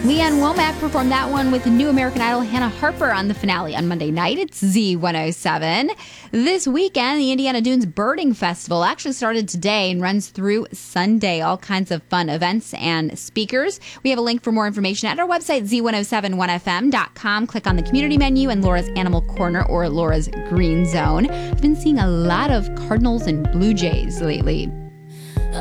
Leanne Womack performed that one with new American Idol Hannah Harper on the finale on Monday night. It's Z107. This weekend, the Indiana Dunes Birding Festival actually started today and runs through Sunday. All kinds of fun events and speakers. We have a link for more information at our website, z1071fm.com. Click on the community menu and Laura's Animal Corner or Laura's Green Zone. I've been seeing a lot of Cardinals and Blue Jays lately.